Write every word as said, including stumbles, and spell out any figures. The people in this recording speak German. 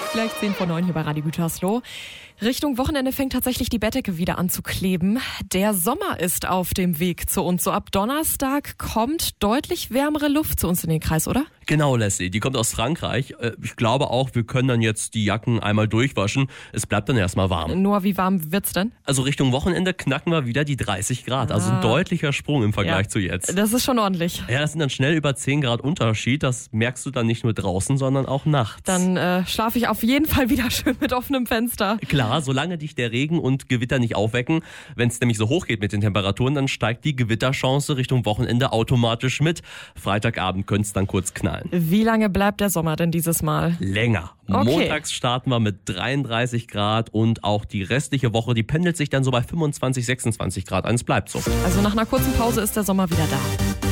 Gleich zehn vor neun hier bei Radio Gütersloh. Richtung Wochenende fängt tatsächlich die Bettdecke wieder an zu kleben. Der Sommer ist auf dem Weg zu uns. So ab Donnerstag kommt deutlich wärmere Luft zu uns in den Kreis, oder? Genau, Leslie. Die kommt aus Frankreich. Ich glaube auch, wir können dann jetzt die Jacken einmal durchwaschen. Es bleibt dann erstmal warm. Nur wie warm wird's denn? Also Richtung Wochenende knacken wir wieder die dreißig Grad. Also ein deutlicher Sprung im Vergleich ja, zu jetzt. Das ist schon ordentlich. Ja, das sind dann schnell über zehn Grad Unterschied. Das merkst du dann nicht nur draußen, sondern auch nachts. Dann äh, schlafe ich auf jeden Fall wieder schön mit offenem Fenster. Klar, solange dich der Regen und Gewitter nicht aufwecken. Wenn es nämlich so hoch geht mit den Temperaturen, dann steigt die Gewitterchance Richtung Wochenende automatisch mit. Freitagabend könnte es dann kurz knallen. Wie lange bleibt der Sommer denn dieses Mal? Länger. Okay. Montags starten wir mit dreiunddreißig Grad und auch die restliche Woche, die pendelt sich dann so bei fünfundzwanzig, sechsundzwanzig Grad ein. Es bleibt so. Also nach einer kurzen Pause ist der Sommer wieder da.